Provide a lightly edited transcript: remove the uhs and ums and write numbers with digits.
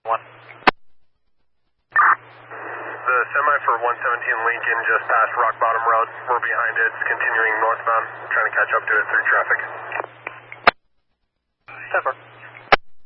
One. The semi for 117 Lincoln just passed Rock Bottom Road. We're behind it. It's continuing northbound. Trying to catch up to it through traffic. 10-4.